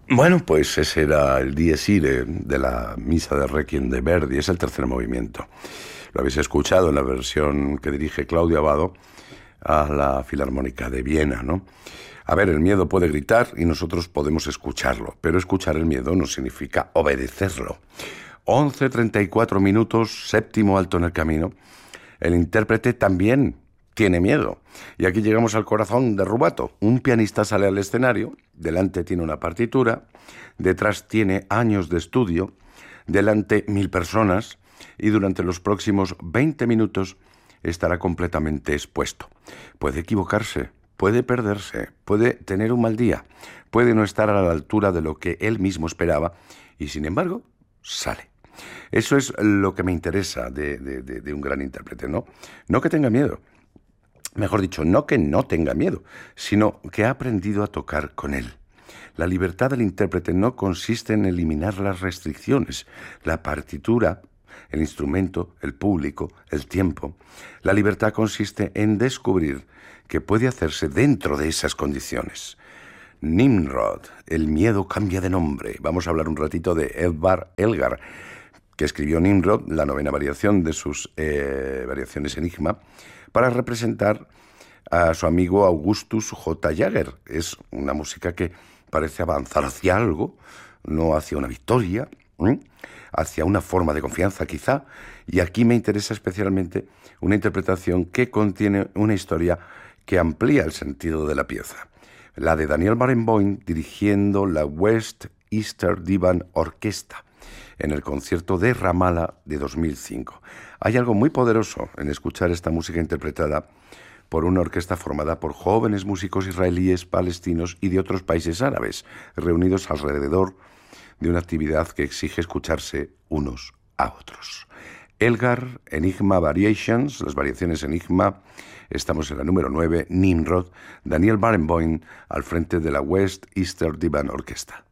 Bueno, pues ese era el Dies Irae de la Misa de Requiem de Verdi, es el tercer movimiento. Lo habéis escuchado en la versión que dirige Claudio Abbado a la Filarmónica de Viena, ¿no? A ver, el miedo puede gritar y nosotros podemos escucharlo, pero escuchar el miedo no significa obedecerlo. 11:34 minutos, séptimo alto en el camino. El intérprete también tiene miedo. Y aquí llegamos al corazón de Rubato. Un pianista sale al escenario, delante tiene una partitura, detrás tiene años de estudio, delante 1000 personas y durante los próximos 20 minutos estará completamente expuesto. Puede equivocarse, puede perderse, puede tener un mal día, puede no estar a la altura de lo que él mismo esperaba y sin embargo sale. Eso es lo que me interesa de un gran intérprete, ¿no? No que tenga miedo, mejor dicho, no que no tenga miedo, sino que ha aprendido a tocar con él. La libertad del intérprete no consiste en eliminar las restricciones, la partitura, el instrumento, el público, el tiempo. La libertad consiste en descubrir que puede hacerse dentro de esas condiciones. Nimrod, el miedo cambia de nombre. Vamos a hablar un ratito de Edvard Elgar, que escribió Nimrod, la novena variación de sus variaciones Enigma, para representar a su amigo Augustus J. Jagger. Es una música que parece avanzar hacia algo, no hacia una victoria, hacia una forma de confianza quizá, y aquí me interesa especialmente una interpretación que contiene una historia que amplía el sentido de la pieza. La de Daniel Barenboim dirigiendo la West Eastern Divan Orchestra en el concierto de Ramallah de 2005. Hay algo muy poderoso en escuchar esta música interpretada por una orquesta formada por jóvenes músicos israelíes, palestinos y de otros países árabes, reunidos alrededor de una actividad que exige escucharse unos a otros. Elgar, Enigma Variations, las variaciones Enigma, estamos en la número 9, Nimrod, Daniel Barenboim al frente de la West Eastern Divan Orchestra.